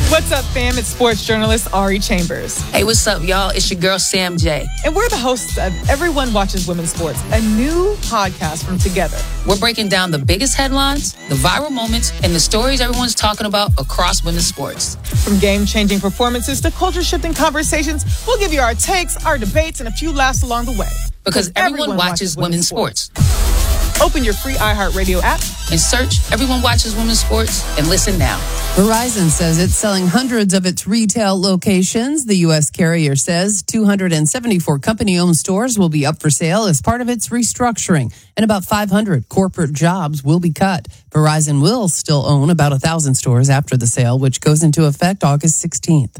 What's up, fam? It's sports journalist Ari Chambers. Hey, what's up, y'all? It's your girl, Sam J. And we're the hosts of Everyone Watches Women's Sports, a new podcast from Together. We're breaking down the biggest headlines, the viral moments, and the stories everyone's talking about across women's sports. From game-changing performances to culture-shifting conversations, we'll give you our takes, our debates, and a few laughs along the way. Because everyone watches women's sports. Open your free iHeartRadio app and search Everyone Watches Women's Sports and listen now. Verizon says it's selling hundreds of its retail locations. The U.S. carrier says 274 company-owned stores will be up for sale as part of its restructuring, and about 500 corporate jobs will be cut. Verizon will still own about 1,000 stores after the sale, which goes into effect August 16th.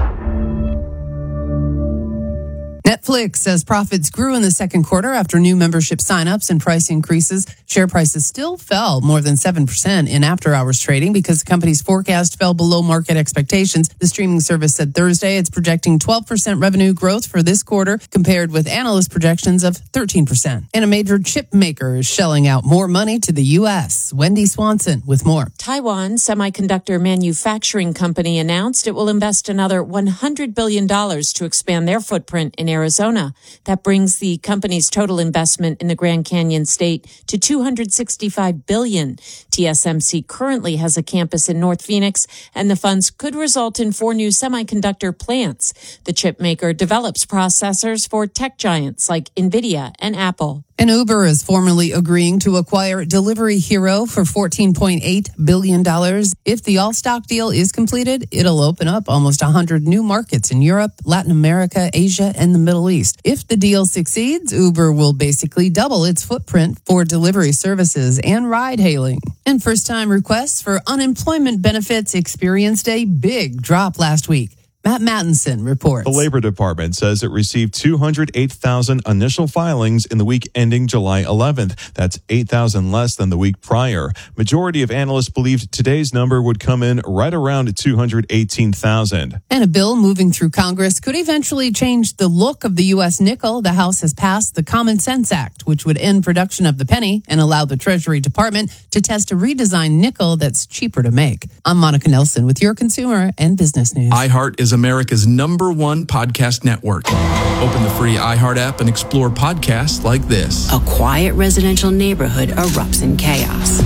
Netflix says profits grew in the second quarter after new membership signups and price increases. Share prices still fell more than 7% in after-hours trading because the company's forecast fell below market expectations. The streaming service said Thursday it's projecting 12% revenue growth for this quarter compared with analyst projections of 13%. And a major chip maker is shelling out more money to the U.S. Wendy Swanson with more. Taiwan Semiconductor Manufacturing Company announced it will invest another $100 billion to expand their footprint in Arizona. That brings the company's total investment in the Grand Canyon state to $265 billion. TSMC currently has a campus in North Phoenix, and the funds could result in 4 new semiconductor plants. The chip maker develops processors for tech giants like NVIDIA and Apple. And Uber is formally agreeing to acquire Delivery Hero for $14.8 billion. If the all-stock deal is completed, it'll open up almost 100 new markets in Europe, Latin America, Asia, and the Middle East. If the deal succeeds, Uber will basically double its footprint for delivery services and ride-hailing. And first-time requests for unemployment benefits experienced a big drop last week. Matt Mattinson reports. The Labor Department says it received 208,000 initial filings in the week ending July 11th. That's 8,000 less than the week prior. Majority of analysts believed today's number would come in right around 218,000. And a bill moving through Congress could eventually change the look of the U.S. nickel. The House has passed the Common Sense Act, which would end production of the penny and allow the Treasury Department to test a redesigned nickel that's cheaper to make. I'm Monica Nelson with your consumer and business news. iHeart is America's #1 podcast network. Open the free iHeart app and explore podcasts like this. A quiet residential neighborhood erupts in chaos.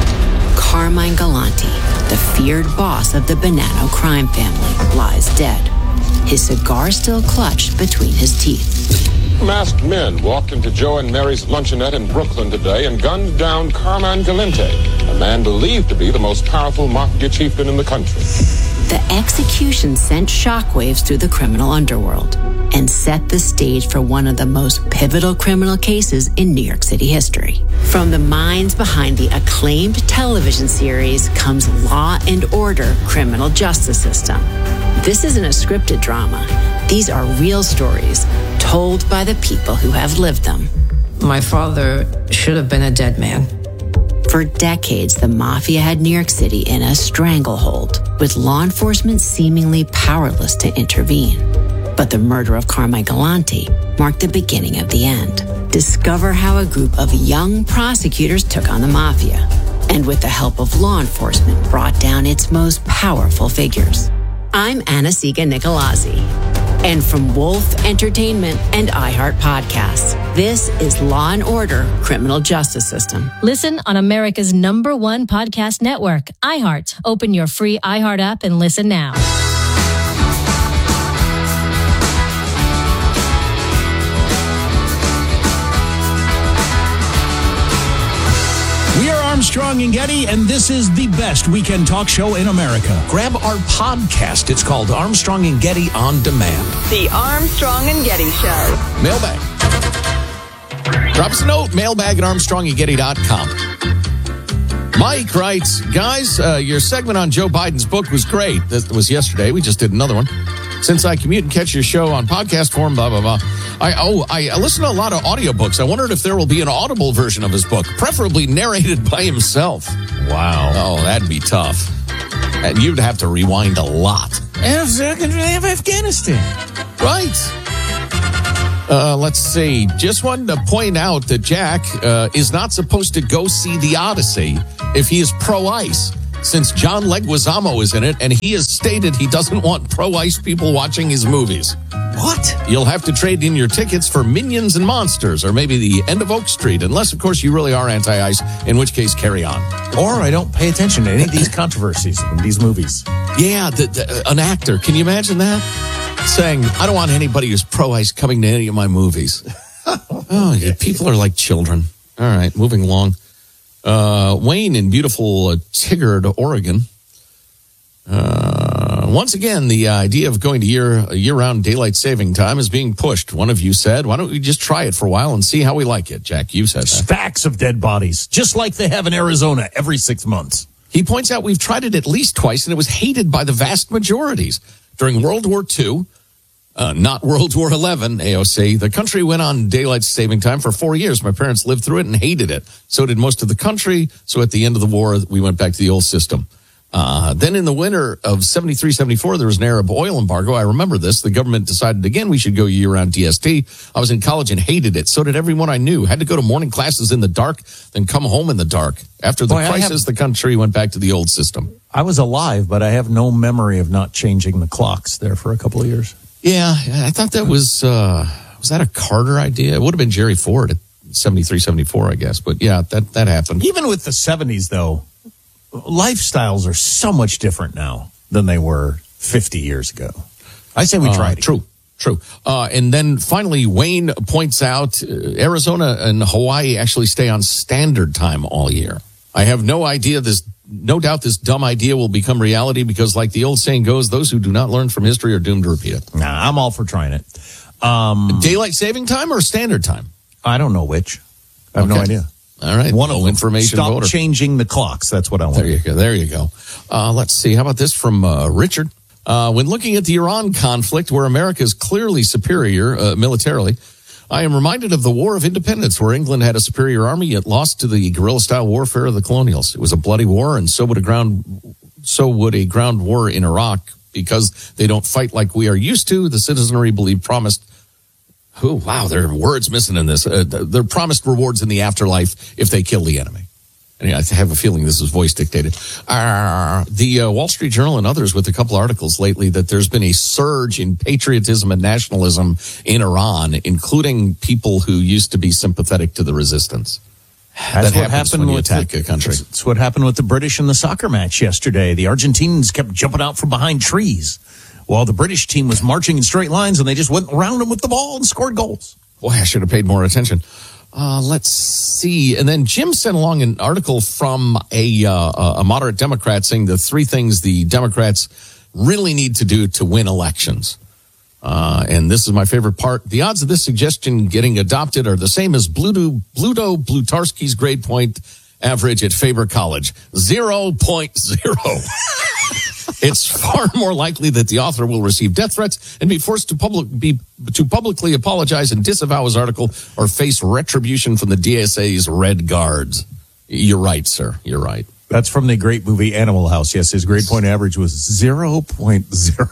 Carmine Galante, the feared boss of the Bonanno crime family, lies dead. His cigar still clutched between his teeth. Masked men walked into Joe and Mary's luncheonette in Brooklyn today and gunned down Carmine Galante, a man believed to be the most powerful mafia chieftain in the country. The execution sent shockwaves through the criminal underworld and set the stage for one of the most pivotal criminal cases in New York City history. From the minds behind the acclaimed television series comes Law and Order: Criminal Justice System. This isn't a scripted drama. These are real stories told by the people who have lived them. My father should have been a dead man. For decades, the mafia had New York City in a stranglehold, with law enforcement seemingly powerless to intervene. But the murder of Carmine Galante marked the beginning of the end. Discover how a group of young prosecutors took on the mafia, and with the help of law enforcement, brought down its most powerful figures. I'm Anna-Sigga Nicolazzi. And from Wolf Entertainment and iHeart Podcasts, this is Law & Order: Criminal Justice System. Listen on America's #1 podcast network, iHeart. Open your free iHeart app and listen now. We are Armstrong and Getty, and this is the best weekend talk show in America. Grab our podcast. It's called Armstrong and Getty On Demand. The Armstrong and Getty Show. Mailbag. Drop us a note, mailbag at armstrongandgetty.com. Mike writes, guys, your segment on Joe Biden's book was great. That was yesterday. We just did another one. Since I commute and catch your show on podcast form, blah, blah, blah. I listen to a lot of audiobooks. I wondered if there will be an audible version of his book, preferably narrated by himself. Wow. Oh, that'd be tough. And you'd have to rewind a lot. Afghanistan. Right. Let's see. Just wanted to point out that Jack is not supposed to go see the Odyssey if he is pro-ICE. since John Leguizamo is in it, and he has stated he doesn't want pro-ICE people watching his movies. What? You'll have to trade in your tickets for Minions and Monsters, or maybe the end of Oak Street, unless, of course, you really are anti-ICE, in which case, carry on. Or I don't pay attention to any of these controversies in these movies. Yeah, an actor, can you imagine that? Saying, I don't want anybody who's pro-ICE coming to any of my movies. Oh, yeah, people are like children. All right, moving along. Wayne in beautiful Tigard, Oregon. Once again, the idea of going to year-round daylight saving time is being pushed. One of you said, why don't we just try it for a while and see how we like it? Jack, you said that. Stacks of dead bodies, just like they have in Arizona every 6 months. He points out we've tried it at least twice, and it was hated by the vast majorities. During World War II, not World War XI, AOC, the country went on daylight saving time for 4 years. My parents lived through it and hated it. So did most of the country. So at the end of the war, we went back to the old system. Then in the winter of 73, 74, there was an Arab oil embargo. I remember this. The government decided again we should go year-round DST. I was in college and hated it. So did everyone I knew. Had to go to morning classes in the dark, then come home in the dark. After the crisis, the country went back to the old system. I was alive, but I have no memory of not changing the clocks there for a couple of years. Yeah, I thought that was that a Carter idea? It would have been Jerry Ford at 73, 74, I guess. But yeah, that happened. Even with the 70s, though, lifestyles are so much different now than they were 50 years ago. I say we tried it. True. And then finally, Wayne points out Arizona and Hawaii actually stay on standard time all year. I have no doubt this dumb idea will become reality because, like the old saying goes, those who do not learn from history are doomed to repeat it. Nah, I'm all for trying it. Daylight saving time or standard time? I don't know which. I have no idea. All right. One of them. Information Stop voter. Changing the clocks. That's what I want. There you go. Let's see. How about this from Richard? When looking at the Iran conflict, where America is clearly superior militarily, I am reminded of the War of Independence, where England had a superior army yet lost to the guerrilla-style warfare of the colonials. It was a bloody war, and so would a ground war in Iraq, because they don't fight like we are used to. The citizenry promised. Oh, wow, there are words missing in this. They're promised rewards in the afterlife if they kill the enemy. And I have a feeling this is voice dictated. The Wall Street Journal and others with a couple articles lately that there's been a surge in patriotism and nationalism in Iran, including people who used to be sympathetic to the resistance. That's what happened when you with attack a country. That's what happened with the British in the soccer match yesterday. The Argentinians kept jumping out from behind trees while the British team was marching in straight lines, and they just went around them with the ball and scored goals. Boy, I should have paid more attention. Let's see. And then Jim sent along an article from a moderate Democrat saying the three things the Democrats really need to do to win elections. And this is my favorite part. The odds of this suggestion getting adopted are the same as Bluto Blutarski's grade point average at Faber College, 0.0. It's far more likely that the author will receive death threats and be forced to publicly apologize and disavow his article or face retribution from the DSA's Red Guards. You're right, sir. You're right. That's from the great movie Animal House. Yes, his grade point average was 0.0.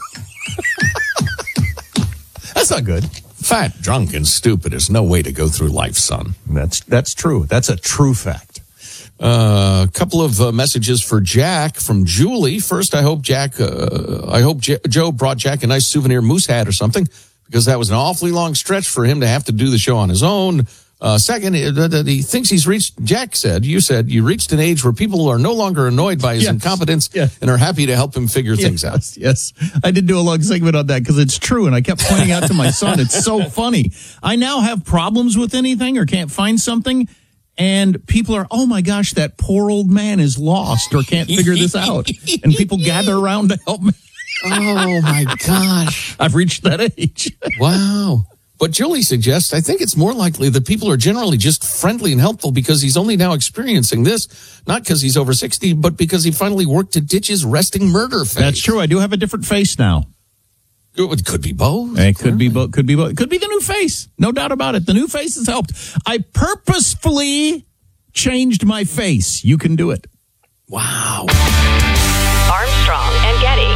That's not good. Fat, drunk, and stupid is no way to go through life, son. That's true. That's a true fact. A couple of messages for Jack from Julie. First, I hope Joe brought Jack a nice souvenir moose hat or something, because that was an awfully long stretch for him to have to do the show on his own. Second, he thinks he's reached, you said you reached an age where people are no longer annoyed by his incompetence and are happy to help him figure things out. Yes, I did do a long segment on that because it's true, and I kept pointing out to my son, it's so funny. I now have problems with anything or can't find something, and people are, oh my gosh, that poor old man is lost or can't figure this out. And people gather around to help me. Oh my gosh. I've reached that age. Wow. But Julie suggests, I think it's more likely that people are generally just friendly and helpful because he's only now experiencing this, not because he's over 60, but because he finally worked to ditch his resting murder face. That's true. I do have a different face now. It could be both. It could be both. Could be both. It could be the new face. No doubt about it. The new face has helped. I purposefully changed my face. You can do it. Wow. Armstrong and Getty.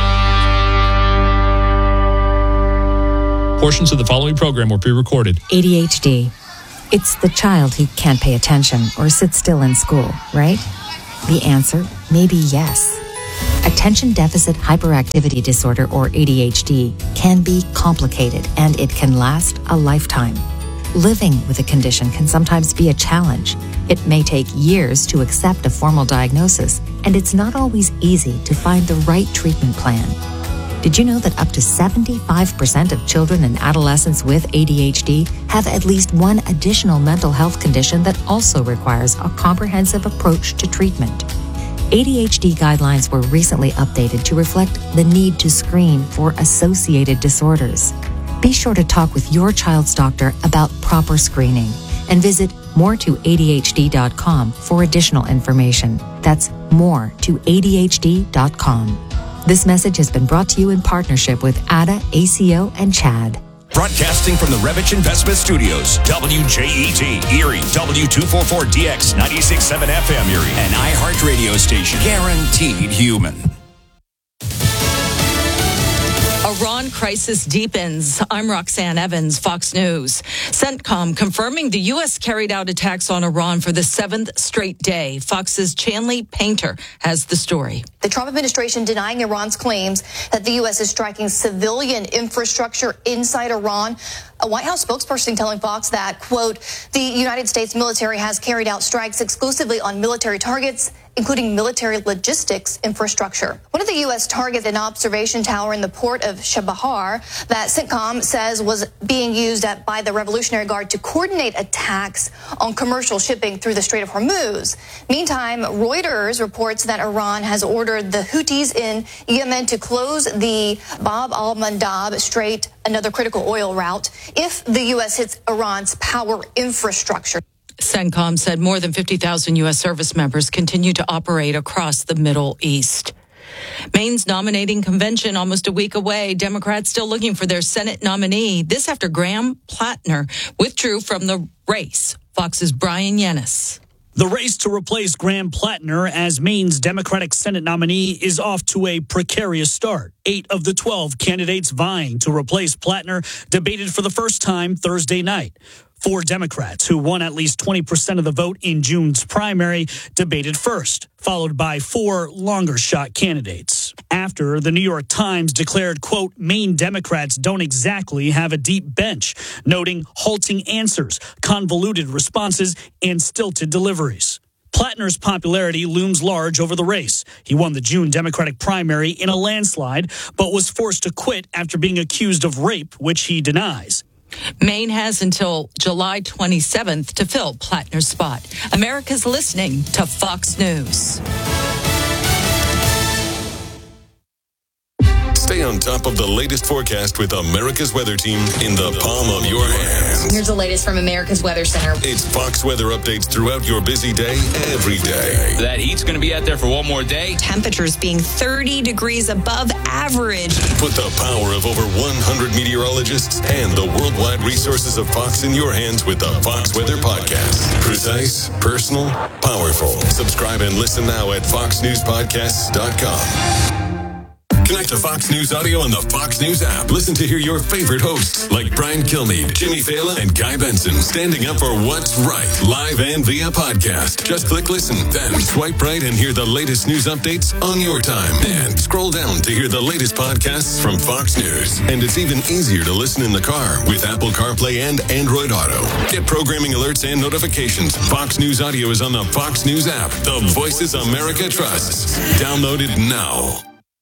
Portions of the following program were pre-recorded. ADHD. It's the child who can't pay attention or sit still in school, right? The answer may be yes. Attention deficit hyperactivity disorder, or ADHD, can be complicated and it can last a lifetime. Living with a condition can sometimes be a challenge. It may take years to accept a formal diagnosis, and it's not always easy to find the right treatment plan. Did you know that up to 75% of children and adolescents with ADHD have at least one additional mental health condition that also requires a comprehensive approach to treatment? ADHD guidelines were recently updated to reflect the need to screen for associated disorders. Be sure to talk with your child's doctor about proper screening and visit moretoadhd.com for additional information. That's moretoadhd.com. This message has been brought to you in partnership with ADA, ACO, and CHAD. Broadcasting from the Revich Investment Studios, WJET, Erie, W244DX, 96.7 FM Erie, an iHeart radio station, guaranteed human. Iran crisis deepens. I'm Roxanne Evans, Fox News. CENTCOM confirming the U.S. carried out attacks on Iran for the 7th straight day. Fox's Chanley Painter has the story. The Trump administration denying Iran's claims that the U.S. is striking civilian infrastructure inside Iran. A White House spokesperson telling Fox that, quote, the United States military has carried out strikes exclusively on military targets, including military logistics infrastructure. One of the U.S. targets, an observation tower in the port of Chabahar that CENTCOM says was being used by the Revolutionary Guard to coordinate attacks on commercial shipping through the Strait of Hormuz. Meantime, Reuters reports that Iran has ordered the Houthis in Yemen to close the Bab al-Mandab Strait, another critical oil route, if the U.S. hits Iran's power infrastructure. CENTCOM said more than 50,000 U.S. service members continue to operate across the Middle East. Maine's nominating convention almost a week away. Democrats still looking for their Senate nominee. This after Graham Plattner withdrew from the race. Fox's Brian Yennis. The race to replace Graham Plattner as Maine's Democratic Senate nominee is off to a precarious start. 8 of the 12 candidates vying to replace Plattner debated for the first time Thursday night. 4 Democrats, who won at least 20% of the vote in June's primary, debated first, followed by 4 longer-shot candidates. After, the New York Times declared, quote, Maine Democrats don't exactly have a deep bench, noting halting answers, convoluted responses, and stilted deliveries. Plattner's popularity looms large over the race. He won the June Democratic primary in a landslide, but was forced to quit after being accused of rape, which he denies. Maine has until July 27th to fill Plattner's spot. America's listening to Fox News. Stay on top of the latest forecast with America's Weather Team in the palm of your hand. Here's the latest from America's Weather Center. It's Fox weather updates throughout your busy day, every day. That heat's going to be out there for one more day. Temperatures being 30 degrees above average. Put the power of over 100 meteorologists and the worldwide resources of Fox in your hands with the Fox Weather Podcast. Precise, personal, powerful. Subscribe and listen now at foxnewspodcasts.com. Connect to Fox News Audio on the Fox News app. Listen to hear your favorite hosts like Brian Kilmeade, Jimmy Fallon, and Guy Benson standing up for what's right, live and via podcast. Just click listen, then swipe right and hear the latest news updates on your time. And scroll down to hear the latest podcasts from Fox News. And it's even easier to listen in the car with Apple CarPlay and Android Auto. Get programming alerts and notifications. Fox News Audio is on the Fox News app. The voices America trusts. Download it now.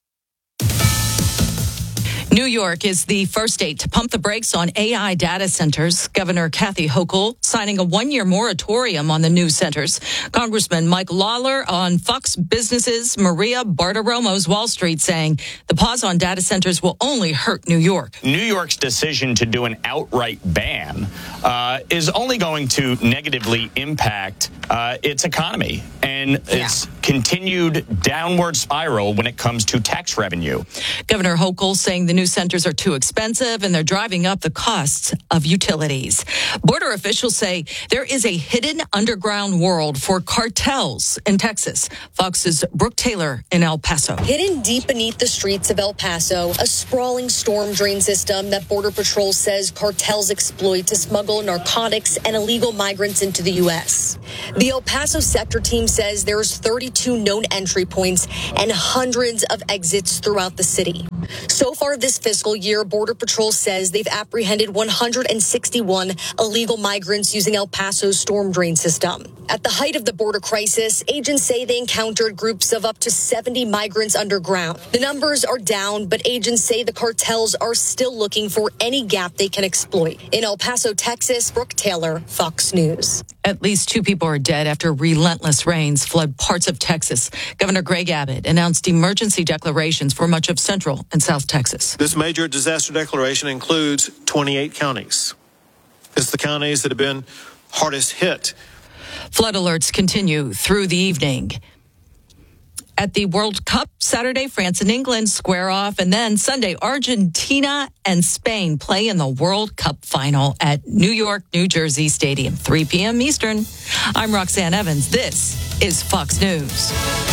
New York is the first state to pump the brakes on AI data centers. Governor Kathy Hochul signing a 1-year moratorium on the new centers. Congressman Mike Lawler on Fox Business's Maria Bartiromo's Wall Street saying the pause on data centers will only hurt New York. New York's decision to do an outright ban is only going to negatively impact its economy and its continued downward spiral when it comes to tax revenue. Governor Hochul saying the new centers are too expensive and they're driving up the costs of utilities. Border officials say there is a hidden underground world for cartels in Texas. Fox's Brooke Taylor in El Paso. Hidden deep beneath the streets of El Paso, a sprawling storm drain system that Border Patrol says cartels exploit to smuggle smuggle narcotics and illegal migrants into the U.S. The El Paso sector team says there's 32 known entry points and hundreds of exits throughout the city. So far this fiscal year, Border Patrol says they've apprehended 161 illegal migrants using El Paso's storm drain system. At the height of the border crisis, agents say they encountered groups of up to 70 migrants underground. The numbers are down, but agents say the cartels are still looking for any gap they can exploit. In El Paso, Texas, Brooke Taylor, Fox News. At least 2 people are dead after relentless rains flood parts of Texas. Governor Greg Abbott announced emergency declarations for much of Central and South Texas. This major disaster declaration includes 28 counties. It's the counties that have been hardest hit. Flood alerts continue through the evening. At the World Cup, Saturday, France and England square off, and then Sunday, Argentina and Spain play in the World Cup final at New York, New Jersey Stadium, 3 p.m. Eastern. I'm Roxanne Evans. This is Fox News.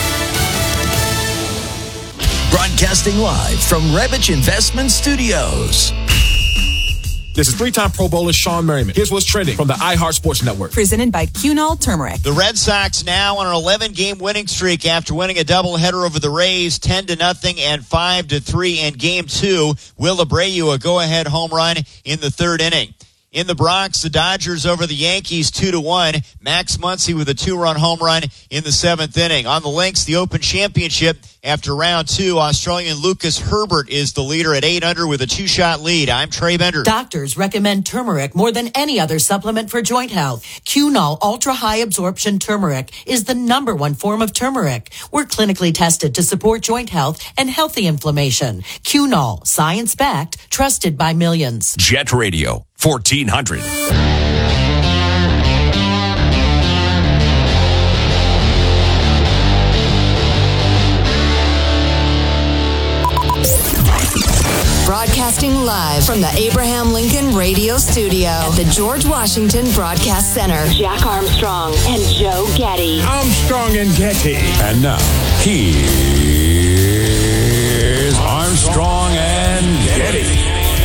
Broadcasting live from Revich Investment Studios. This is 3-time Pro Bowler Sean Merriman. Here's what's trending from the iHeart Sports Network. Presented by Cunol Turmeric. The Red Sox now on an 11-game winning streak after winning a doubleheader over the Rays, 10-0 and 5-3 in Game 2. Will Abreu, a go-ahead home run in the third inning. In the Bronx, the Dodgers over the Yankees 2-1. Max Muncy with a 2-run home run in the 7th inning. On the links, the Open Championship after round 2, Australian Lucas Herbert is the leader at 8 under with a 2-shot lead. I'm Trey Bender. Doctors recommend turmeric more than any other supplement for joint health. Cunol Ultra High Absorption Turmeric is the #1 form of turmeric. We're clinically tested to support joint health and healthy inflammation. Cunol, science-backed, trusted by millions. Jet Radio, 1400. Broadcasting live from the Abraham Lincoln Radio Studio at the George Washington Broadcast Center. Jack Armstrong and Joe Getty. Armstrong and Getty. And now, here's Armstrong and Getty.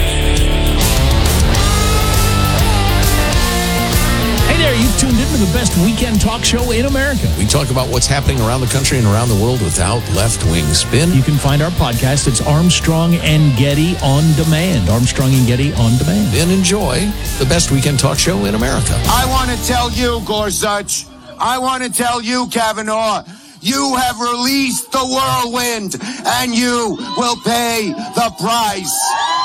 Hey there, you've tuned into the best weekend talk show in America. We talk about what's happening around the country and around the world without left-wing spin. You can find our podcast. It's Armstrong and Getty on Demand. Armstrong and Getty on Demand. And enjoy the best weekend talk show in America. I want to tell you, Gorsuch. I want to tell you, Kavanaugh. You have released the whirlwind, and you will pay the price.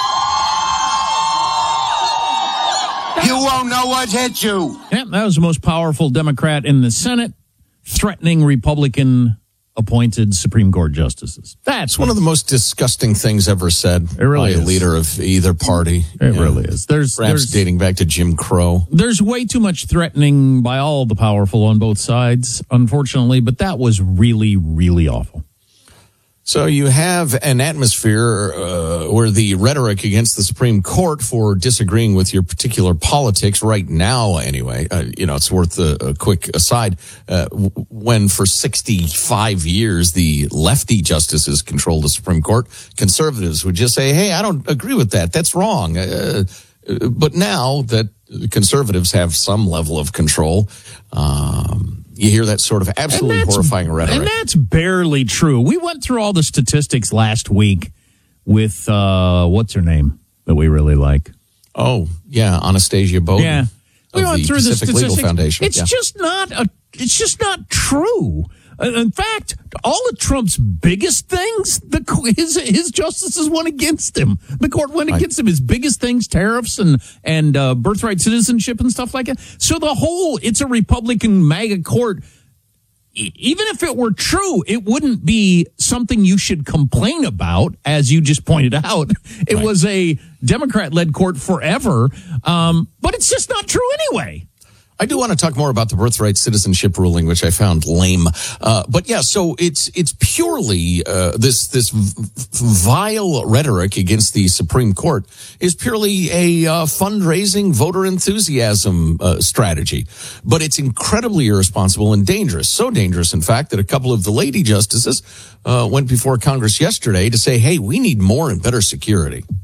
You won't know what hit you. Yeah, that was the most powerful Democrat in the Senate, threatening Republican-appointed Supreme Court justices. That's one of the most disgusting things ever said by a leader of either party. It really is. Perhaps dating back to Jim Crow. There's way too much threatening by all the powerful on both sides, unfortunately, but that was really, really awful. So you have an atmosphere where the rhetoric against the Supreme Court for disagreeing with your particular politics right now, anyway, it's worth a quick aside. When for 65 years the lefty justices controlled the Supreme Court, conservatives would just say, hey, I don't agree with that. That's wrong. But now that conservatives have some level of control, you hear that sort of absolutely horrifying rhetoric. And that's barely true. We went through all the statistics last week with, what's her name that we really like? Oh, yeah, Anastasia Bowden. Yeah. We went through the Pacific Legal Foundation. It's just not true. In fact, all of Trump's biggest things, his justices went against him. The court went against him. His biggest things, tariffs and birthright citizenship and stuff like that. So it's a Republican MAGA court. Even if it were true, it wouldn't be something you should complain about, as you just pointed out. It was a Democrat-led court forever, but it's just not true anyway. I do want to talk more about the birthright citizenship ruling, which I found lame. But yeah, so it's purely this vile rhetoric against the Supreme Court is purely a fundraising voter enthusiasm strategy. But it's incredibly irresponsible and dangerous. So dangerous, in fact, that a couple of the lady justices went before Congress yesterday to say, hey, we need more and better security.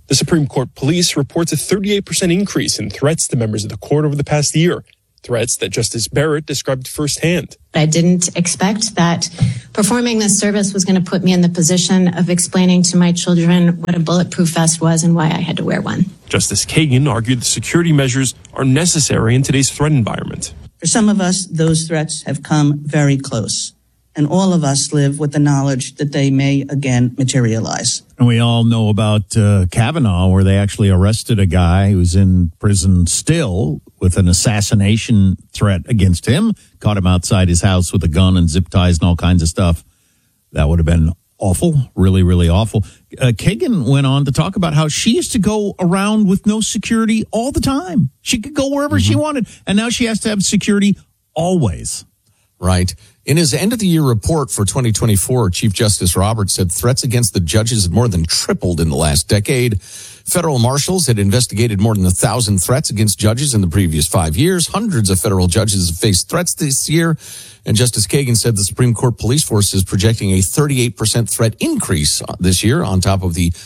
The Supreme Court Police reports a 38% increase in threats to members of the court over the past year, threats that Justice Barrett described firsthand. I didn't expect that performing this service was going to put me in the position of explaining to my children what a bulletproof vest was and why I had to wear one. Justice Kagan argued the security measures are necessary in today's threat environment. For some of us, those threats have come very close, and all of us live with the knowledge that they may again materialize. And we all know about Kavanaugh, where they actually arrested a guy who's in prison still with an assassination threat against him, caught him outside his house with a gun and zip ties and all kinds of stuff. That would have been awful, really, really awful. Kagan went on to talk about how she used to go around with no security all the time. She could go wherever she wanted, and now she has to have security always. Right. In his end-of-the-year report for 2024, Chief Justice Roberts said threats against the judges had more than tripled in the last decade. Federal marshals had investigated more than 1,000 threats against judges in the previous 5 years. Hundreds of federal judges have faced threats this year. And Justice Kagan said the Supreme Court police force is projecting a 38% threat increase this year on top of the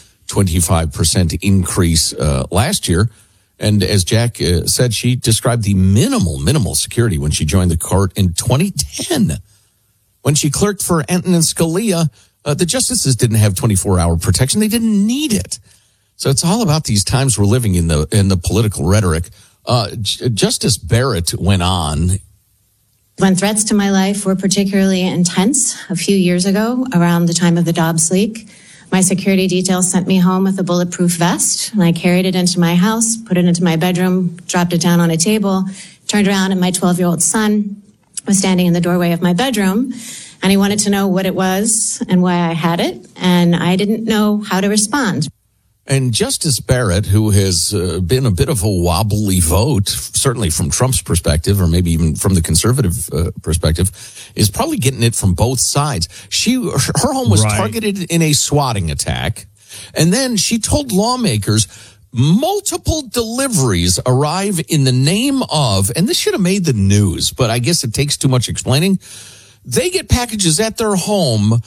25% increase last year. And as Jack said, she described the minimal security when she joined the court in 2010. When she clerked for Antonin Scalia, the justices didn't have 24-hour protection. They didn't need it. So it's all about these times we're living in the political rhetoric. Justice Barrett went on. When threats to my life were particularly intense a few years ago, around the time of the Dobbs leak, my security detail sent me home with a bulletproof vest, and I carried it into my house, put it into my bedroom, dropped it down on a table, turned around, and my 12-year-old son was standing in the doorway of my bedroom, and he wanted to know what it was and why I had it, and I didn't know how to respond. And Justice Barrett, who has been a bit of a wobbly vote, certainly from Trump's perspective, or maybe even from the conservative perspective, is probably getting it from both sides. Her home was targeted in a swatting attack, and then she told lawmakers multiple deliveries arrive in the name of, and this should have made the news, but I guess it takes too much explaining. They get packages at their home,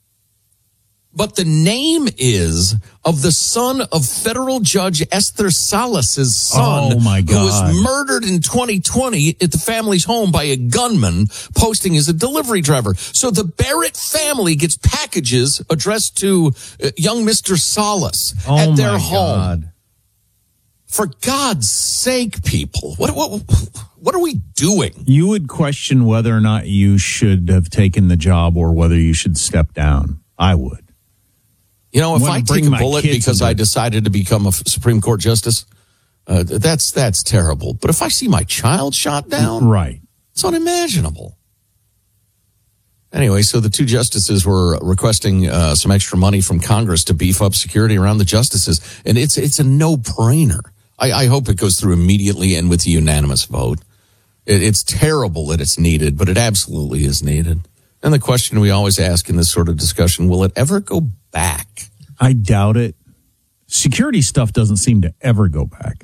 but the name is of the son of federal judge Esther Salas's son, who was murdered in 2020 at the family's home by a gunman posting as a delivery driver. So the Barrett family gets packages addressed to young Mr. Salas at their home. God. For God's sake, people, what are we doing? You would question whether or not you should have taken the job or whether you should step down. I would. You know, if I take a bullet because I decided to become a Supreme Court justice, that's terrible. But if I see my child shot down, it's unimaginable. Anyway, so the two justices were requesting some extra money from Congress to beef up security around the justices, and it's a no-brainer. I hope it goes through immediately and with a unanimous vote. It's terrible that it's needed, but it absolutely is needed. And the question we always ask in this sort of discussion, will it ever go back? I doubt it. Security stuff doesn't seem to ever go back.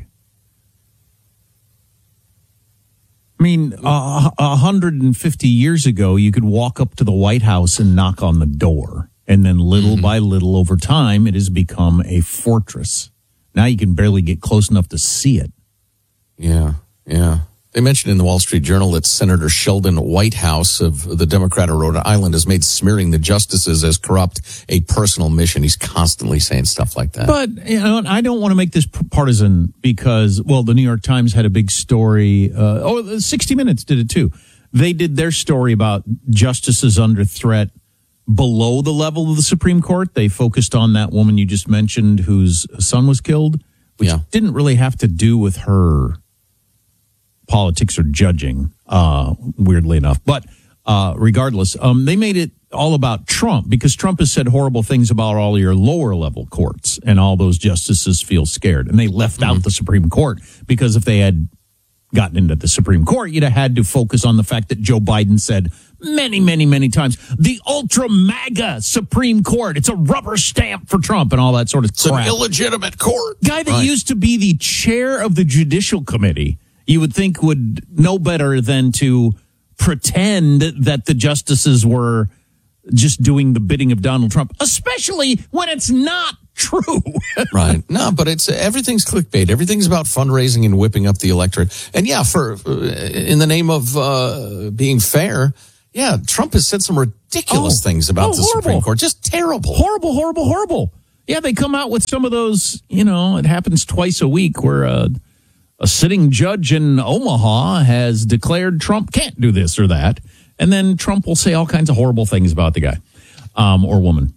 I mean, 150 years ago, you could walk up to the White House and knock on the door. And then little by little over time, it has become a fortress. Now you can barely get close enough to see it. Yeah. They mentioned in the Wall Street Journal that Senator Sheldon Whitehouse of the Democrat of Rhode Island has made smearing the justices as corrupt a personal mission. He's constantly saying stuff like that. But I don't want to make this partisan because, well, the New York Times had a big story. 60 Minutes did it too. They did their story about justices under threat below the level of the Supreme Court. They focused on that woman you just mentioned whose son was killed, which didn't really have to do with her politics or judging, weirdly enough. But regardless, they made it all about Trump because Trump has said horrible things about all your lower level courts and all those justices feel scared. And they left out the Supreme Court because if they had gotten into the Supreme Court, you'd have had to focus on the fact that Joe Biden said many times, the ultra MAGA Supreme Court. It's a rubber stamp for Trump and all that sort of crap. It's an illegitimate court. Guy that used to be the chair of the Judicial Committee, you would think would know better than to pretend that the justices were just doing the bidding of Donald Trump, especially when it's not true. Right. No, but it's everything's clickbait. Everything's about fundraising and whipping up the electorate. And yeah, in the name of being fair, yeah, Trump has said some ridiculous things about the Supreme Court. Just terrible. Horrible, horrible, horrible. Yeah, they come out with some of those, it happens twice a week where a sitting judge in Omaha has declared Trump can't do this or that. And then Trump will say all kinds of horrible things about the guy or woman.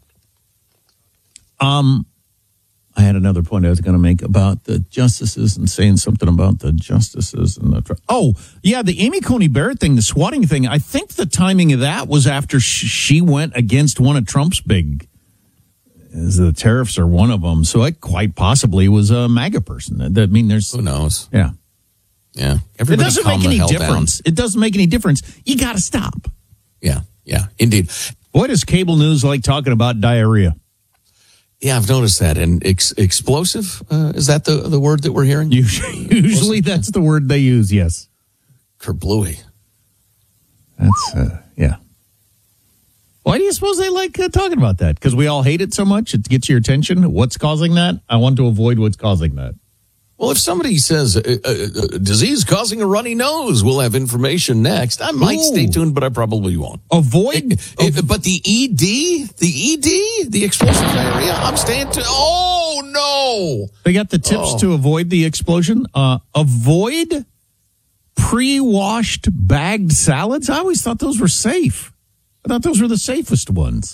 I had another point I was going to make about the justices and saying something about the justices and the Amy Coney Barrett thing, the swatting thing. I think the timing of that was after she went against one of Trump's big. The tariffs are one of them, so it quite possibly was a MAGA person. I mean, who knows? Yeah. It doesn't make any difference. Down. It doesn't make any difference. You got to stop. Yeah, indeed. Boy, does cable news like talking about diarrhea. Yeah, I've noticed that. And explosive, is that the word that we're hearing? Usually that's the word they use, yes. Kerblooey. That's, yeah. Why do you suppose they like talking about that? Because we all hate it so much? It gets your attention? What's causing that? I want to avoid what's causing that. Well, if somebody says disease causing a runny nose, we'll have information next. I might stay tuned, but I probably won't. But the ED, the explosive diarrhea, I'm staying tuned. Oh, no. They got the tips to avoid the explosion. Avoid pre-washed bagged salads. I always thought those were safe. I thought those were the safest ones.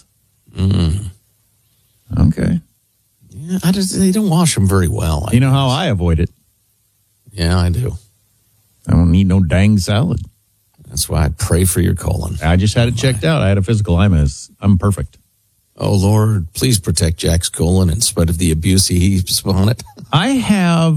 Okay. Yeah, they don't wash them very well. You know how I avoid it? Yeah, I do. I don't eat no dang salad. That's why I pray for your colon. I just had it checked out. I had a physical. I'm perfect. Oh, Lord, please protect Jack's colon in spite of the abuse he heaps upon it. I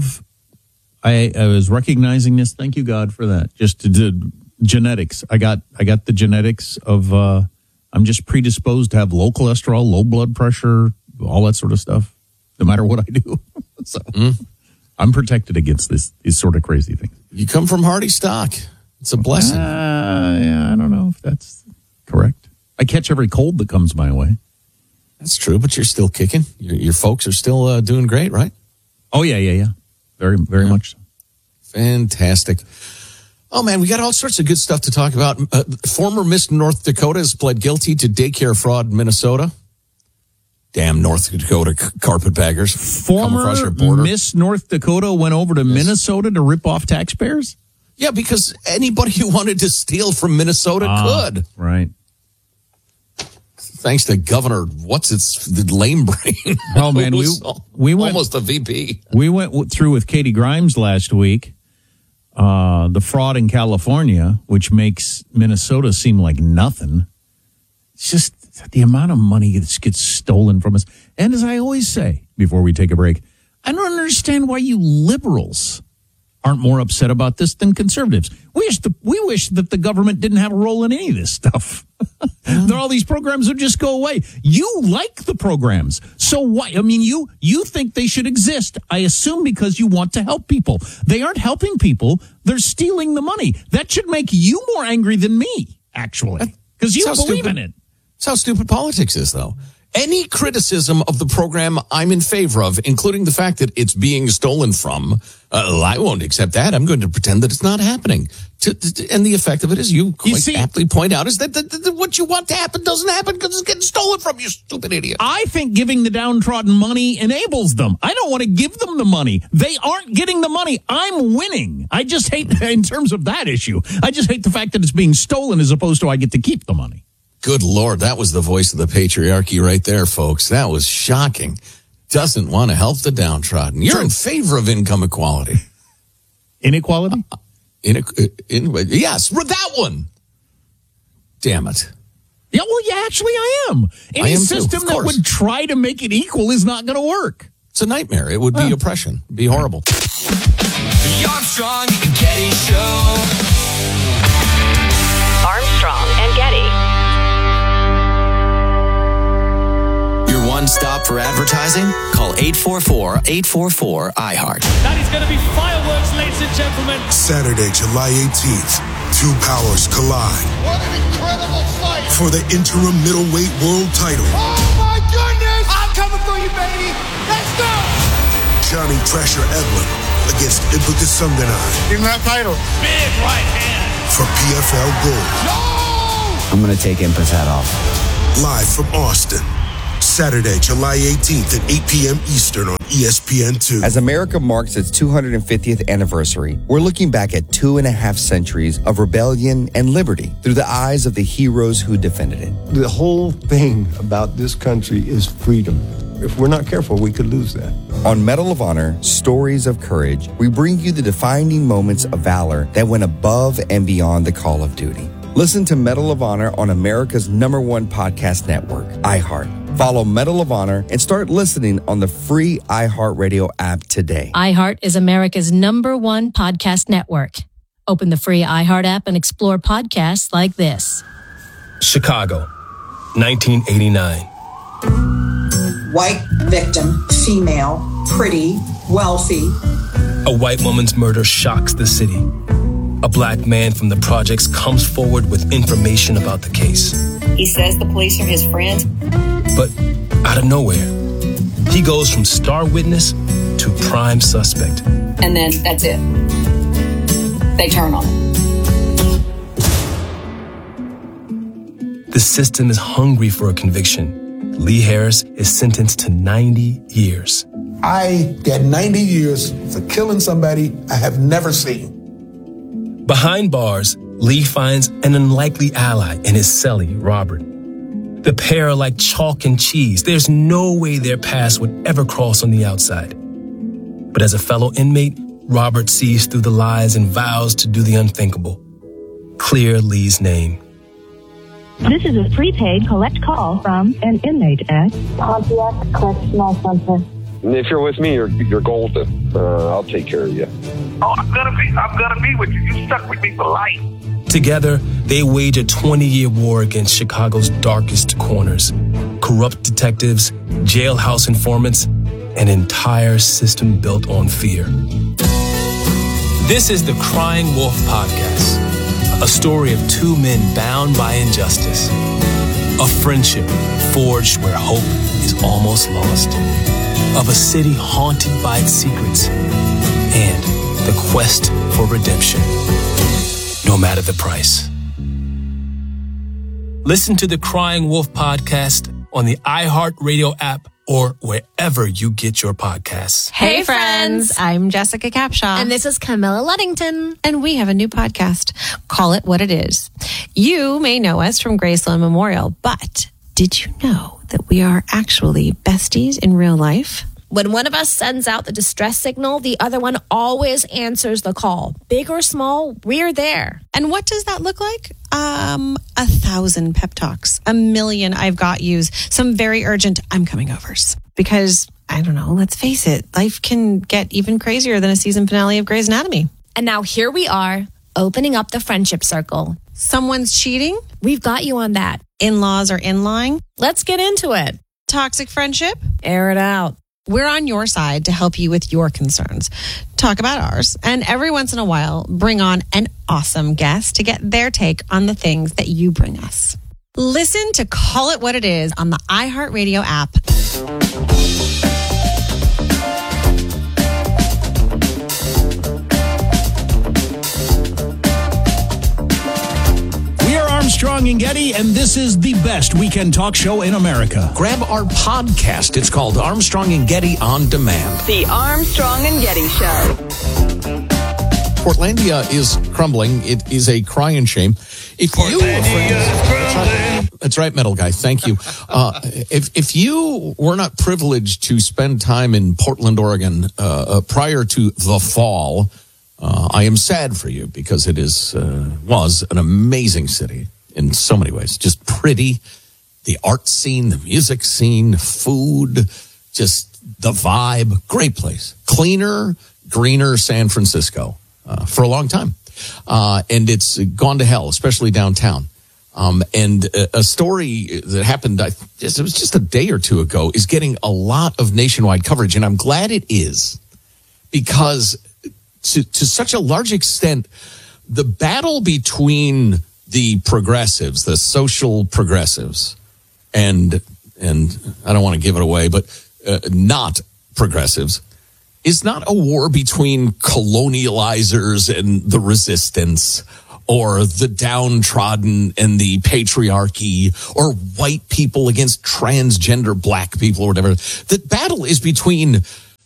was recognizing this. Thank you, God, for that. Just to genetics. I got the genetics of, I'm just predisposed to have low cholesterol, low blood pressure, all that sort of stuff, no matter what I do. So I'm protected against these sort of crazy things. You come from hearty stock. It's a blessing. Yeah, I don't know if that's correct. I catch every cold that comes my way. That's true, but you're still kicking. Your folks are still doing great, right? Oh, yeah. Very, very much so. Fantastic. Oh, man, we got all sorts of good stuff to talk about. Former Miss North Dakota has pled guilty to daycare fraud in Minnesota. Damn North Dakota carpetbaggers. Former Miss North Dakota went over to Minnesota to rip off taxpayers? Yeah, because anybody who wanted to steal from Minnesota could. Right. Thanks to Governor, the lame brain. Oh, man, we went almost a VP. We went through with Katie Grimes last week. The fraud in California, which makes Minnesota seem like nothing. It's just the amount of money that gets stolen from us. And as I always say before we take a break, I don't understand why you liberals aren't more upset about this than conservatives. We wish that the government didn't have a role in any of this stuff. There are all these programs that just go away. You like the programs. So why? I mean, you think they should exist. I assume because you want to help people. They aren't helping people. They're stealing the money. That should make you more angry than me, actually, because you believe in it. That's how stupid politics is, though. Any criticism of the program I'm in favor of, including the fact that it's being stolen from, I won't accept that. I'm going to pretend that it's not happening. And the effect of it, as you quite aptly point out, is that what you want to happen doesn't happen because it's getting stolen from you, stupid idiot. I think giving the downtrodden money enables them. I don't want to give them the money. They aren't getting the money. I'm winning. I just hate, in terms of that issue, I just hate the fact that it's being stolen as opposed to I get to keep the money. Good Lord, that was the voice of the patriarchy right there, folks. That was shocking. Doesn't want to help the downtrodden. You're in favor of income equality. Inequality? Yes, that one. Damn it. Yeah, well, yeah, actually I am. Any system that would try to make it equal is not going to work. It's a nightmare. It would be oppression. It'd be horrible. The Armstrong and Getty Show. Armstrong and Getty. Your one stop for advertising? Call 844-844-iHeart. That is going to be fireworks, ladies and gentlemen. Saturday, July 18th, two powers collide. What an incredible fight. For the interim middleweight world title. Oh, my goodness. I'm coming for you, baby. Let's go. Johnny Pressure Edlin against Ibuka Sundanan. Give him that title. Big right hand. For PFL Gold. I'm going to take Impa's hat off. Live from Austin. Saturday, July 18th at 8 p.m. Eastern on ESPN2. As America marks its 250th anniversary, we're looking back at 2.5 centuries of rebellion and liberty through the eyes of the heroes who defended it. The whole thing about this country is freedom. If we're not careful, we could lose that. On Medal of Honor, Stories of Courage, we bring you the defining moments of valor that went above and beyond the call of duty. Listen to Medal of Honor on America's #1 podcast network, iHeart. Follow Medal of Honor and start listening on the free iHeartRadio app today. iHeart is America's #1 podcast network. Open the free iHeart app and explore podcasts like this. Chicago, 1989. White victim, female, pretty, wealthy. A white woman's murder shocks the city. A black man from the projects comes forward with information about the case. He says the police are his friends. But out of nowhere, he goes from star witness to prime suspect. And then that's it. They turn on him. The system is hungry for a conviction. Lee Harris is sentenced to 90 years. I get 90 years for killing somebody I have never seen. Behind bars, Lee finds an unlikely ally in his cellie, Robert. The pair are like chalk and cheese. There's no way their paths would ever cross on the outside. But as a fellow inmate, Robert sees through the lies and vows to do the unthinkable. Clear Lee's name. This is a prepaid collect call from an inmate at Pontiac Correctional Center. If you're with me, you're golden. I'll take care of you. Oh, I'm gonna be with you. You stuck with me for life. Together, they wage a 20-year war against Chicago's darkest corners. Corrupt detectives, jailhouse informants, an entire system built on fear. This is the Crying Wolf Podcast, a story of two men bound by injustice, a friendship forged where hope is almost lost, of a city haunted by its secrets, and the quest for redemption, no matter the price. Listen to the Crying Wolf Podcast on the iHeartRadio app or wherever you get your podcasts. Hey friends, I'm Jessica Capshaw. And this is Camilla Luddington. And we have a new podcast. Call It What It Is. You may know us from Graceland Memorial, but did you know that we are actually besties in real life? When one of us sends out the distress signal, the other one always answers the call. Big or small, we're there. And what does that look like? 1,000 pep talks, 1,000,000 I've got yous, some very urgent I'm coming overs. Because, I don't know, let's face it, life can get even crazier than a season finale of Grey's Anatomy. And now here we are, opening up the friendship circle. Someone's cheating? We've got you on that. In-laws are in-lying? Let's get into it. Toxic friendship? Air it out. We're on your side to help you with your concerns. Talk about ours. And every once in a while, bring on an awesome guest to get their take on the things that you bring us. Listen to Call It What It Is on the iHeartRadio app. Armstrong and Getty, and this is the best weekend talk show in America. Grab our podcast. It's called Armstrong and Getty On Demand. The Armstrong and Getty Show. Portlandia is crumbling. It is a crying shame. If you, that's right, metal guy. Thank you. If you were not privileged to spend time in Portland, Oregon, prior to the fall, I am sad for you because it was an amazing city in so many ways. Just pretty, the art scene, the music scene, food, just the vibe. Great place. Cleaner, greener San Francisco for a long time. And it's gone to hell, especially downtown. And a story that happened, it was just a day or two ago, is getting a lot of nationwide coverage. And I'm glad it is because to such a large extent, the battle between the progressives, the social progressives, and I don't want to give it away, but not progressives, is not a war between colonializers and the resistance, or the downtrodden and the patriarchy, or white people against transgender black people or whatever. The battle is between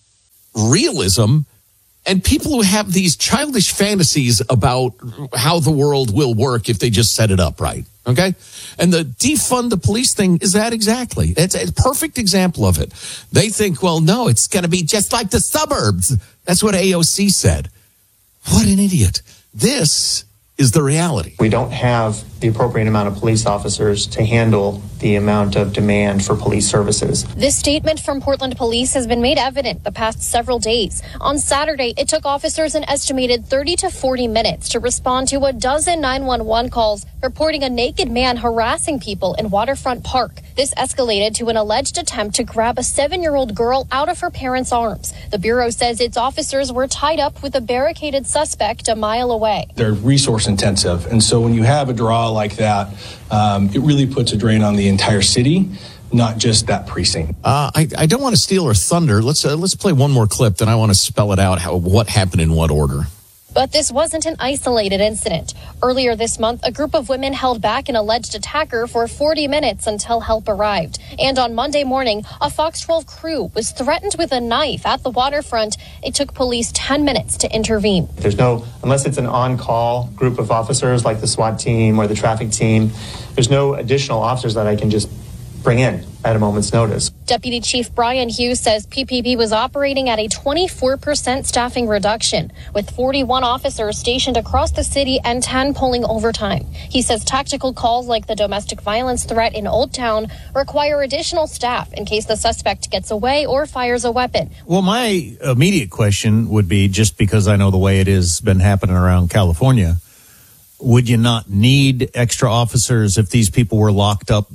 realism and people who have these childish fantasies about how the world will work if they just set it up right. Okay? And the defund the police thing is that exactly. It's a perfect example of it. They think, well, no, it's going to be just like the suburbs. That's what AOC said. What an idiot. This is the reality. We don't have the appropriate amount of police officers to handle the amount of demand for police services. This statement from Portland Police has been made evident the past several days. On Saturday, it took officers an estimated 30 to 40 minutes to respond to a dozen 911 calls reporting a naked man harassing people in Waterfront Park. This escalated to an alleged attempt to grab a 7-year-old girl out of her parents' arms. The Bureau says its officers were tied up with a barricaded suspect a mile away. They're resource intensive, and so when you have a draw like that, it really puts a drain on the entire city, not just that precinct. I don't want to steal her thunder. Let's play one more clip, then I want to spell it out what happened in what order. But this wasn't an isolated incident. Earlier this month, a group of women held back an alleged attacker for 40 minutes until help arrived. And on Monday morning, a Fox 12 crew was threatened with a knife at the waterfront. It took police 10 minutes to intervene. Unless it's an on-call group of officers like the SWAT team or the traffic team, there's no additional officers that I can just bring in at a moment's notice. Deputy Chief Brian Hughes says PPP was operating at a 24% staffing reduction, with 41 officers stationed across the city and 10 pulling overtime. He says tactical calls like the domestic violence threat in Old Town require additional staff in case the suspect gets away or fires a weapon. Well, my immediate question would be, just because I know the way it has been happening around California, would you not need extra officers if these people were locked up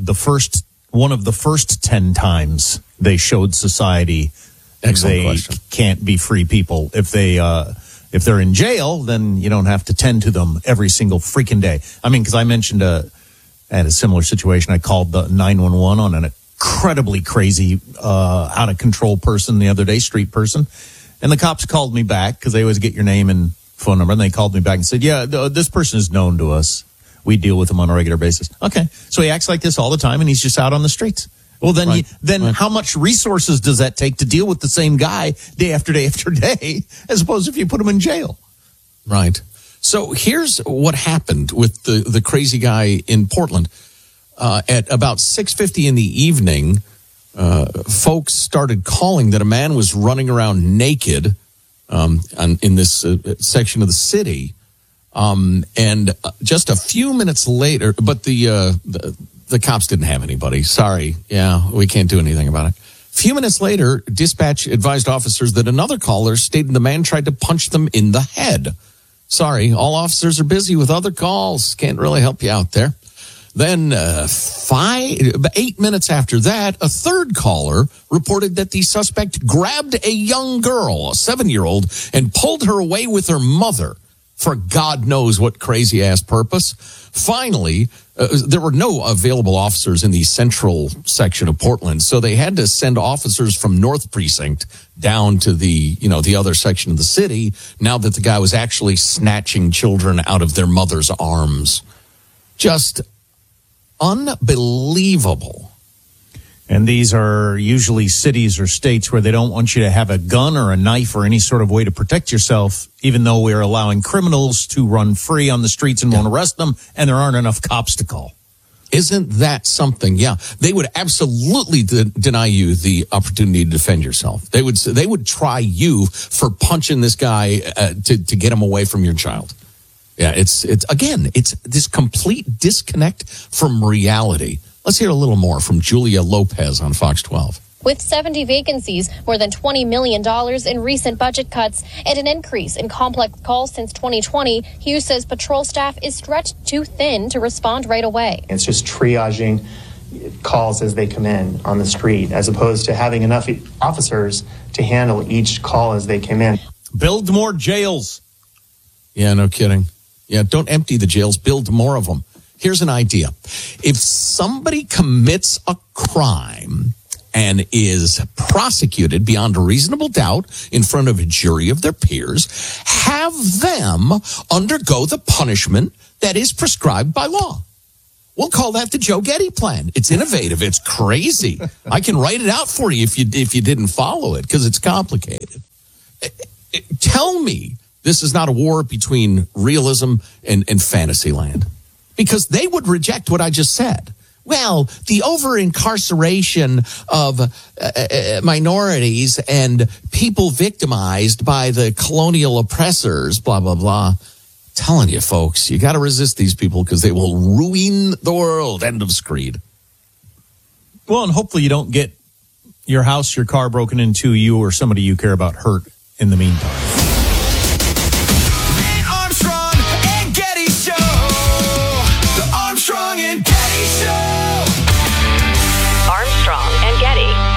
one of the first 10 times they showed society they can't be free people? If they're in jail, then you don't have to tend to them every single freaking day. I mean, because I mentioned I had a similar situation. I called the 911 on an incredibly crazy, out of control person the other day, street person, and the cops called me back because they always get your name and phone number, and they called me back and said, "Yeah, this person is known to us. We deal with him on a regular basis." Okay, so he acts like this all the time, and he's just out on the streets. Well, then, how much resources does that take to deal with the same guy day after day after day, as opposed to if you put him in jail? Right. So here's what happened with the crazy guy in Portland. At about 6:50 in the evening, folks started calling that a man was running around naked in this section of the city. And just a few minutes later, but the cops didn't have anybody. Sorry. Yeah, we can't do anything about it. A few minutes later, dispatch advised officers that another caller stated the man tried to punch them in the head. Sorry, all officers are busy with other calls. Can't really help you out there. Then 8 minutes after that, a third caller reported that the suspect grabbed a young girl, a 7-year-old, and pulled her away with her mother for God knows what crazy-ass purpose. Finally, there were no available officers in the central section of Portland, so they had to send officers from North Precinct down to the other section of the city, now that the guy was actually snatching children out of their mother's arms. Just unbelievable. And these are usually cities or states where they don't want you to have a gun or a knife or any sort of way to protect yourself, even though we're allowing criminals to run free on the streets and won't arrest them, and there aren't enough cops to call. Isn't that something? Yeah, they would absolutely deny you the opportunity to defend yourself. They would try you for punching this guy to get him away from your child. Yeah, it's this complete disconnect from reality. Let's hear a little more from Julia Lopez on Fox 12. With 70 vacancies, more than $20 million in recent budget cuts, and an increase in complex calls since 2020, Hughes says patrol staff is stretched too thin to respond right away. It's just triaging calls as they come in on the street, as opposed to having enough officers to handle each call as they come in. Build more jails. Yeah, no kidding. Yeah, don't empty the jails, build more of them. Here's an idea. If somebody commits a crime and is prosecuted beyond a reasonable doubt in front of a jury of their peers, have them undergo the punishment that is prescribed by law. We'll call that the Joe Getty plan. It's innovative. It's crazy. I can write it out for you if you didn't follow it, because it's complicated. Tell me this is not a war between realism and fantasy land, because they would reject what I just said. Well, the over-incarceration of minorities and people victimized by the colonial oppressors, blah, blah, blah. Telling you, folks, you got to resist these people because they will ruin the world. End of screed. Well, and hopefully you don't get your house, your car broken into, you or somebody you care about hurt in the meantime. The Armstrong and Getty Show. The Armstrong and Getty Show. Armstrong and Getty.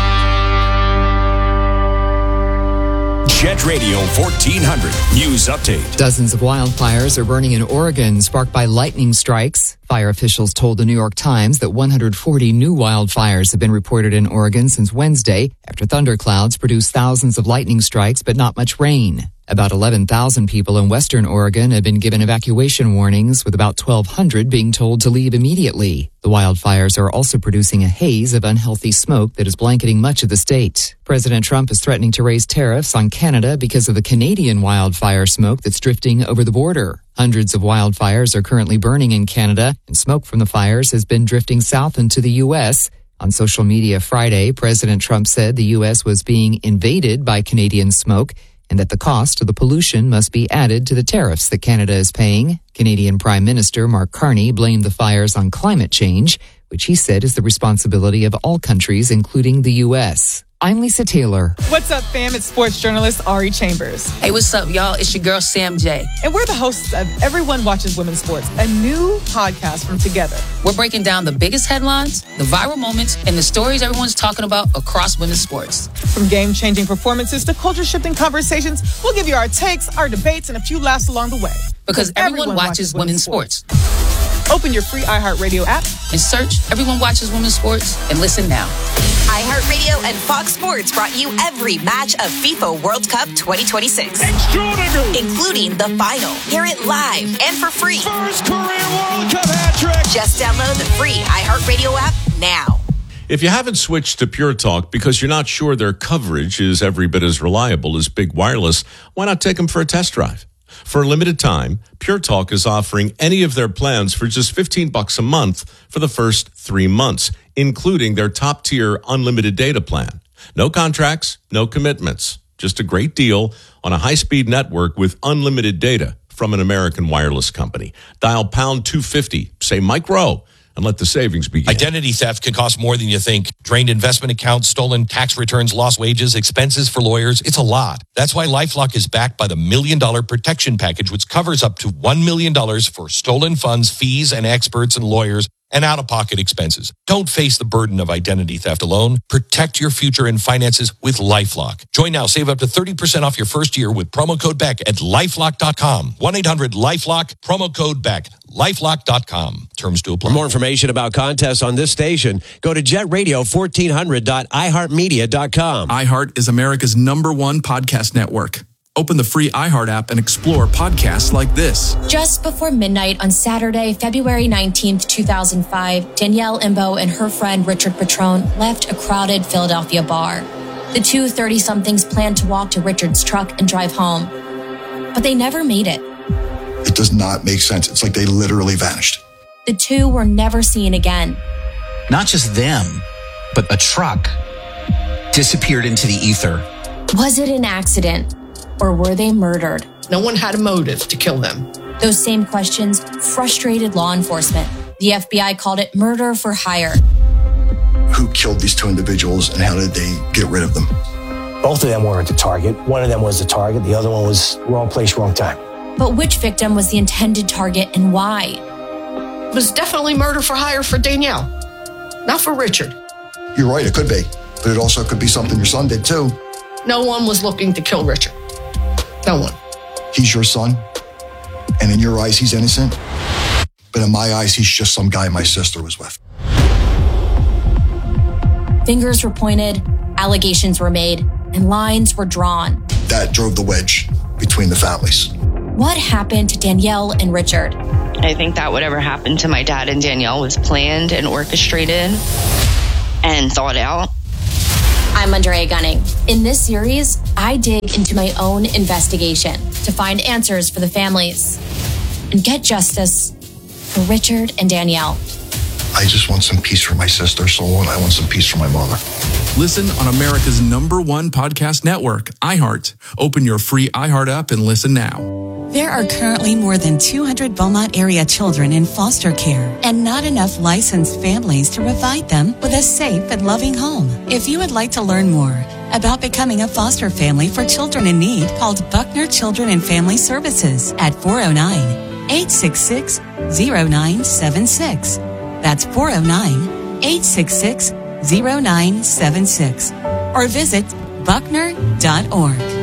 Jet Radio 1400 News Update. Dozens of wildfires are burning in Oregon, sparked by lightning strikes. Fire officials told the New York Times that 140 new wildfires have been reported in Oregon since Wednesday, after thunderclouds produced thousands of lightning strikes but not much rain. About 11,000 people in western Oregon have been given evacuation warnings, with about 1,200 being told to leave immediately. The wildfires are also producing a haze of unhealthy smoke that is blanketing much of the state. President Trump is threatening to raise tariffs on Canada because of the Canadian wildfire smoke that's drifting over the border. Hundreds of wildfires are currently burning in Canada, and smoke from the fires has been drifting south into the U.S. On social media Friday, President Trump said the U.S. was being invaded by Canadian smoke, and that the cost of the pollution must be added to the tariffs that Canada is paying. Canadian Prime Minister Mark Carney blamed the fires on climate change, which he said is the responsibility of all countries, including the U.S. I'm Lisa Taylor. What's up, fam? It's sports journalist Ari Chambers. Hey, what's up, y'all? It's your girl, Sam J. And we're the hosts of Everyone Watches Women's Sports, a new podcast from Together. We're breaking down the biggest headlines, the viral moments, and the stories everyone's talking about across women's sports. From game-changing performances to culture-shifting conversations, we'll give you our takes, our debates, and a few laughs along the way. Because everyone watches women's sports. Open your free iHeartRadio app and search Everyone Watches Women's Sports and listen now. iHeartRadio and Fox Sports brought you every match of FIFA World Cup 2026. Including the final. Hear it live and for free. First career World Cup hat trick. Just download the free iHeartRadio app now. If you haven't switched to Pure Talk because you're not sure their coverage is every bit as reliable as Big Wireless, why not take them for a test drive? For a limited time, Pure Talk is offering any of their plans for just $15 a month for the first 3 months, including their top-tier unlimited data plan. No contracts, no commitments. Just a great deal on a high-speed network with unlimited data from an American wireless company. Dial pound 250, say Mike Rowe, and let the savings begin. Identity theft can cost more than you think. Drained investment accounts, stolen tax returns, lost wages, expenses for lawyers. It's a lot. That's why LifeLock is backed by the $1 Million Protection Package, which covers up to $1 million for stolen funds, fees, and experts and lawyers, and out-of-pocket expenses. Don't face the burden of identity theft alone. Protect your future and finances with LifeLock. Join now. Save up to 30% off your first year with promo code BECK at LifeLock.com. 1-800-LifeLock, promo code BECK. LifeLock.com. Terms to apply. For more information about contests on this station, go to jetradio1400.iheartmedia.com. iHeart is America's #1 podcast network. Open the free iHeart app and explore podcasts like this. Just before midnight on Saturday, February 19th, 2005, Danielle Imbo and her friend Richard Petrone left a crowded Philadelphia bar. The two 30-somethings planned to walk to Richard's truck and drive home, but they never made it. It does not make sense. It's like they literally vanished. The two were never seen again. Not just them, but a truck disappeared into the ether. Was it an accident? Or were they murdered? No one had a motive to kill them. Those same questions frustrated law enforcement. The FBI called it murder for hire. Who killed these two individuals and how did they get rid of them? Both of them weren't the target. One of them was the target. The other one was wrong place, wrong time. But which victim was the intended target and why? It was definitely murder for hire for Danielle, not for Richard. You're right, it could be. But it also could be something your son did too. No one was looking to kill Richard. No one. He's your son, and in your eyes, he's innocent. But in my eyes, he's just some guy my sister was with. Fingers were pointed, allegations were made, and lines were drawn. That drove the wedge between the families. What happened to Danielle and Richard? I think that whatever happened to my dad and Danielle was planned and orchestrated and thought out. I'm Andrea Gunning. In this series, I dig into my own investigation to find answers for the families and get justice for Richard and Danielle. I just want some peace for my sister's soul, and I want some peace for my mother. Listen on America's #1 podcast network, iHeart. Open your free iHeart app and listen now. There are currently more than 200 Beaumont area children in foster care and not enough licensed families to provide them with a safe and loving home. If you would like to learn more about becoming a foster family for children in need, call Buckner Children and Family Services at 409-866-0976. That's 409-866-0976. Or visit Buckner.org.